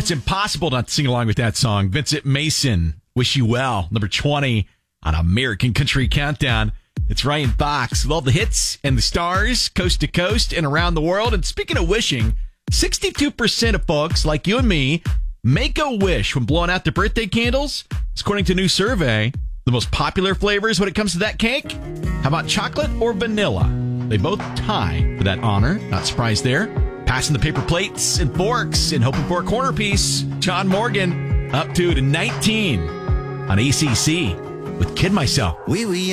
It's impossible not to sing along with that song. Vincent Mason, Wish You Well, number 20 on American Country Countdown. It's Ryan Fox with all the hits and the stars, coast to coast and around the world. And speaking of wishing, 62% of folks like you and me make a wish when blowing out their birthday candles. It's according to a new survey. The most popular flavors when it comes to that cake? How about chocolate or vanilla? They both tie for that honor. Not surprised there. Passing the paper plates and forks and hoping for a corner piece. John Morgan up to 19 on ACC with Kid Myself. Oui, oui.